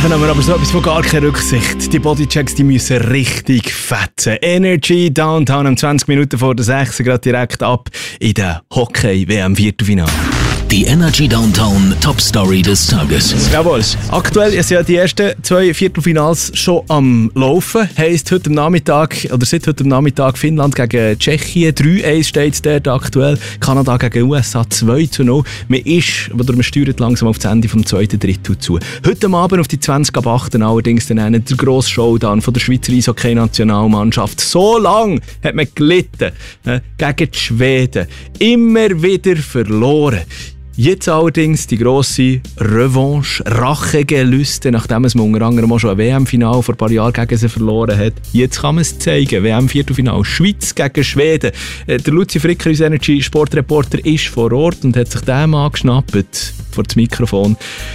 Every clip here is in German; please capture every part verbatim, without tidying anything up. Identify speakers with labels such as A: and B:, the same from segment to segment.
A: Eben haben wir aber so etwas von gar keine Rücksicht. Die Bodychecks, die müssen richtig fetzen. Energy Downtown um zwanzig Minuten vor der sechs gerade direkt ab in der Hockey-W M-Viertelfinale.
B: Die Energy Downtown Top Story des Tages.
A: Jawohl. Aktuell sind ja die ersten zwei Viertelfinals schon am Laufen. Heisst, heute am Nachmittag, oder seit heute am Nachmittag Finnland gegen Tschechien. drei eins steht es dort aktuell. Kanada gegen U S A zwei zu null. Man ist, oder man steuert langsam auf das Ende vom zweiten Drittel zu. Heute Abend auf die zwanzig ab acht allerdings dann einen, der grosse Showdown von der Schweizer Eishockey-Nationalmannschaft. So lange hat man gelitten äh, gegen die Schweden. Immer wieder verloren. Jetzt allerdings die grosse Revanche, Rachegelüste, nachdem es unter anderem auch schon ein W M-Final vor ein paar Jahren gegen sie verloren hat. Jetzt kann man es zeigen. W M-Viertelfinale, Schweiz gegen Schweden. Der Luzi Fricker, unser Energy-Sportreporter, ist vor Ort und hat sich dem angeschnappt vor das Mikrofon,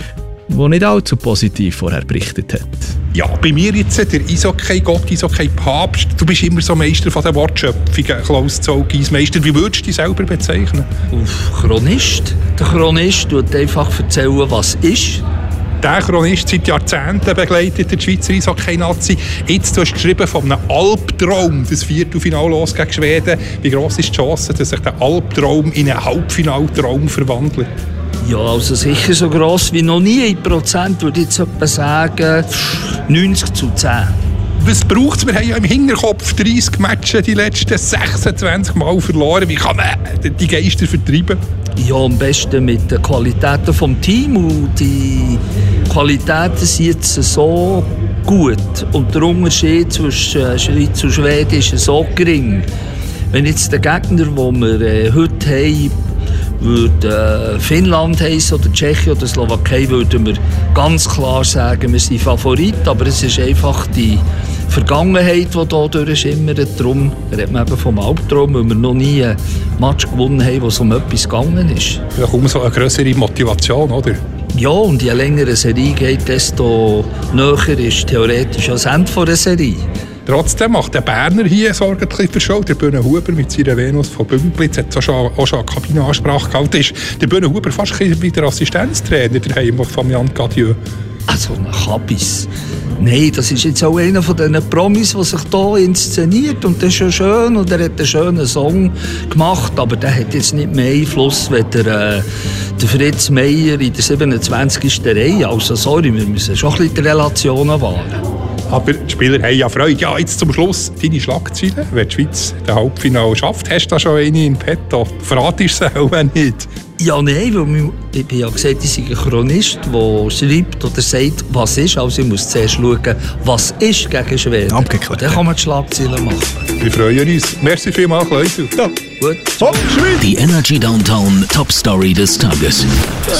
A: der nicht allzu positiv vorher berichtet hat.
C: Ja, bei mir jetzt der Eishockey-Gott, Eishockey-Papst. Du bist immer so Meister von der Wortschöpfungen, Klaus Zolgis Meister. Wie würdest du dich selber bezeichnen?
D: Uff, Chronist. Der Chronist tut einfach erzählen, was ist.
C: Der Chronist seit Jahrzehnten begleitet die Schweizer Eishockey-Nazi. Jetzt, du hast geschrieben von einem Albtraum, das Viertelfinale los gegen Schweden. Wie gross ist die Chance, dass sich der Albtraum in einen Halbfinaltraum verwandelt?
D: Ja, also sicher so gross wie noch nie. In Prozent würde ich jetzt etwa sagen neunzig zu zehn.
C: Was braucht es? Wir haben ja im Hinterkopf dreißig Matches die letzten sechsundzwanzig Mal verloren. Wie kann man die Geister vertreiben?
D: Ja, am besten mit den Qualitäten des Teams. Und die Qualitäten sind jetzt so gut. Und der Unterschied zwischen Schweiz und Schweden ist so gering. Wenn jetzt der Gegner, den wir äh, heute haben, würde äh, Finnland heissen oder Tschechien oder Slowakei, würden wir ganz klar sagen, wir sind Favorit. Aber es ist einfach die Vergangenheit, die hier durchschimmert. Darum redet man eben vom Albtraum, weil wir noch nie einen Match gewonnen haben, wo es um etwas gegangen ist.
C: Ja, kaum so eine grössere Motivation, oder?
D: Ja, und je länger eine Serie geht, desto näher ist theoretisch das Ende einer Serie.
C: Trotzdem macht der Berner hier Sorgen für Show. Der Bühne Huber mit seiner Venus von Bümplitz hat auch schon, auch schon eine Kabinenansprache gehalten. Ist der Bühne Huber fast ein bisschen wie der Assistenztrainer daheim von Jan Gadieu?
D: Also ein Kabis. Nein, das ist jetzt auch einer von diesen Promis, der sich hier inszeniert. Und das ist ja schön und er hat einen schönen Song gemacht. Aber der hat jetzt nicht mehr Einfluss wie der, äh, der Fritz Meier in der siebenundzwanzigsten Reihe. Also sorry, wir müssen schon ein bisschen die Relationen wahren.
C: Aber die Spieler haben ja Freude. Ja, jetzt zum Schluss deine Schlagzeilen. Wenn die Schweiz den Halbfinale schafft, hast du da schon eine in petto? Verratest du sie auch nicht?
D: Ja, nein, weil ich habe ja gesagt, ich bin ein Chronist, der schreibt oder sagt, was ist. Also ich muss zuerst schauen, was ist gegen Schweden.
A: Abgeklärt.
D: Dann kann man die Schlagzeilen machen.
C: Wir freuen uns. Merci vielmals, Leute.
B: Ja.
D: Gut.
B: Die Energy Downtown Top Story des Tages.